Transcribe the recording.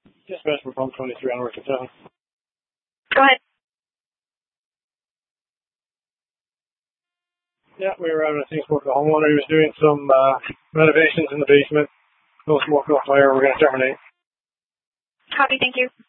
Dispatch from Pump 23 on Orchard 7. Go ahead. Yeah, we were having a scene spoke to the homeowner. He was doing some renovations in the basement. No smoke, no fire. We're going to terminate. Copy, thank you.